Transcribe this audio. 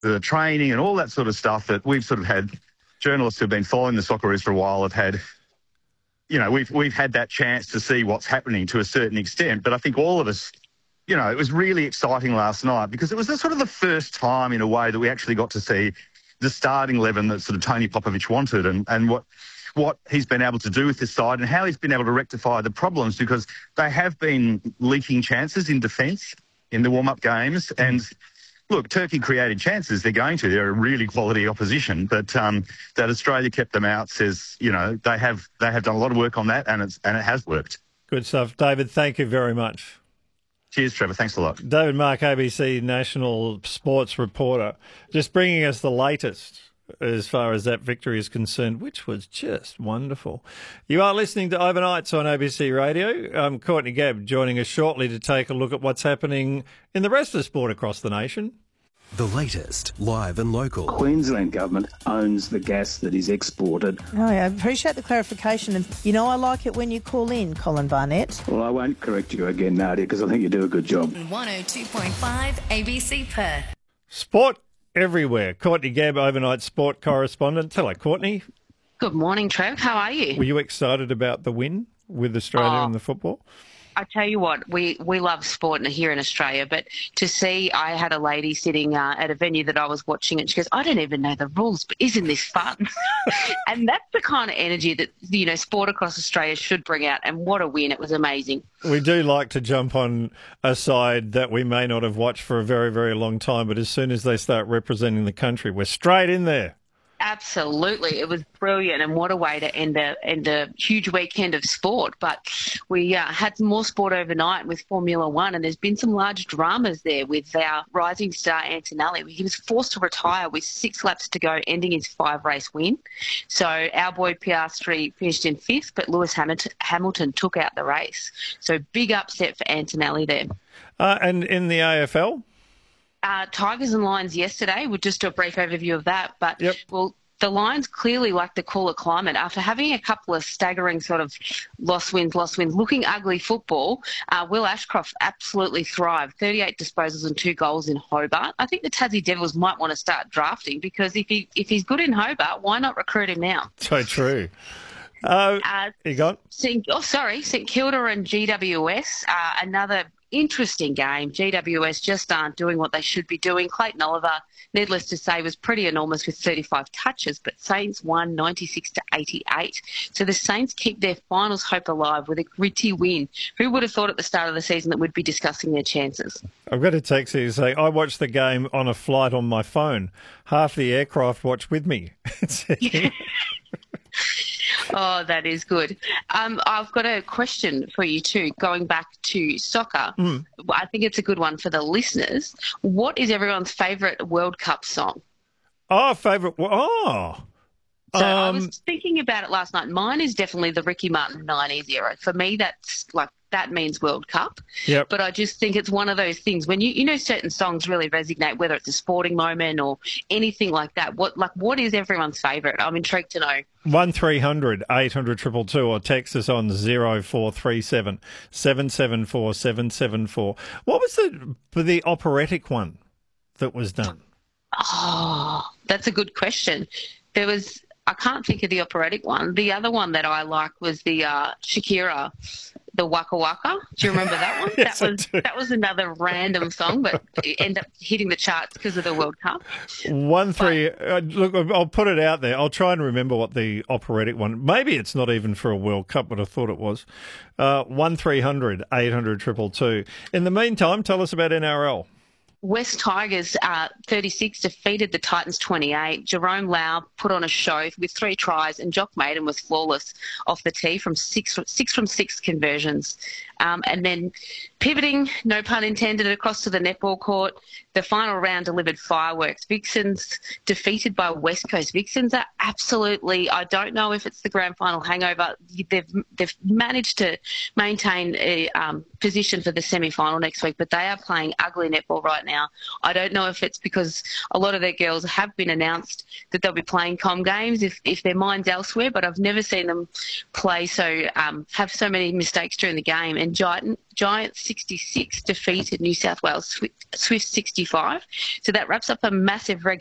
the training and all that sort of stuff that we've sort of had. Journalists who've been following the Socceroos for a while have had, we've had that chance to see what's happening to a certain extent. But I think all of us, it was really exciting last night because it was sort of the first time in a way that we actually got to see the starting 11 that sort of Tony Popovic wanted and what he's been able to do with this side and how he's been able to rectify the problems, because they have been leaking chances in defence in the warm-up games. And look, Turkey created chances. They're going to. They're a really quality opposition. But that Australia kept them out says, they have done a lot of work on that, and it has worked. Good stuff. David, thank you very much. Cheers, Trevor. Thanks a lot. David Mark, ABC national sports reporter, just bringing us the latest as far as that victory is concerned, which was just wonderful. You are listening to Overnights on ABC Radio. I'm Courtney Gabb, joining us shortly to take a look at what's happening in the rest of the sport across the nation. The latest, live and local. Queensland government owns the gas that is exported. Oh, I appreciate the clarification. And, I like it when you call in, Colin Barnett. Well, I won't correct you again, Nadia, because I think you do a good job. 102.5 ABC Perth. Sport everywhere. Courtney Gabb, overnight sport correspondent. Hello, Courtney. Good morning, Trev. How are you? Were you excited about the win with Australia in the football? I tell you what, we love sport here in Australia, but to see, I had a lady sitting at a venue that I was watching, and she goes, I don't even know the rules, but isn't this fun? And that's the kind of energy that, sport across Australia should bring out, and what a win. It was amazing. We do like to jump on a side that we may not have watched for a very, very long time, but as soon as they start representing the country, we're straight in there. Absolutely. It was brilliant, and what a way to end a huge weekend of sport. But we had some more sport overnight with Formula One, and there's been some large dramas there with our rising star Antonelli. He was forced to retire with 6 laps to go, ending his 5-race win. So our boy Piastri finished in 5th, but Lewis Hamilton took out the race. So big upset for Antonelli there. And in the AFL? Tigers and Lions yesterday. We'll just do a brief overview of that. But, well, the Lions clearly like the cooler climate. After having a couple of staggering sort of loss wins, looking ugly football, Will Ashcroft absolutely thrived. 38 disposals and 2 goals in Hobart. I think the Tassie Devils might want to start drafting, because if he's good in Hobart, why not recruit him now? So true. You got? St Kilda and GWS, another interesting game. GWS just aren't doing what they should be doing. Clayton Oliver, needless to say, was pretty enormous with 35 touches, but Saints won 96-88. So the Saints keep their finals hope alive with a gritty win. Who would have thought at the start of the season that we'd be discussing their chances? I've got a text here saying, I watched the game on a flight on my phone. Half the aircraft watched with me. Oh, that is good. I've got a question for you too, going back to soccer. I think it's a good one for the listeners. What is everyone's favourite World Cup song? Favourite? So I was thinking about it last night. Mine is definitely the Ricky Martin 90s era. For me, that means World Cup. Yep. But I just think it's one of those things when certain songs really resonate, whether it's a sporting moment or anything like that. What is everyone's favourite? I'm intrigued to know. 1300 800 222 or text us on 0437 774 774. What was the operatic one that was done? Oh, that's a good question. I can't think of the operatic one. The other one that I liked was the Shakira, the Waka Waka. Do you remember that one? Yes, that was another random song, but it ended up hitting the charts because of the World Cup. Look, I'll put it out there. I'll try and remember what the operatic one. Maybe it's not even for a World Cup, but I thought it was. 1300 800 222. In the meantime, tell us about NRL. West Tigers 36 defeated the Titans 28. Jerome Lau put on a show with 3 tries, and Jock Maiden was flawless off the tee from 6 from 6 conversions. And then pivoting, no pun intended, across to the netball court, the final round delivered fireworks. Vixens defeated by West Coast. Vixens are absolutely, I don't know if it's the grand final hangover. They've managed to maintain a position for the semi-final next week, but they are playing ugly netball right now. I don't know if it's because a lot of their girls have been announced that they'll be playing comm games if their mind's elsewhere, but I've never seen them play have so many mistakes during the game. And and Giant 66 defeated New South Wales Swift 65. So that wraps up a massive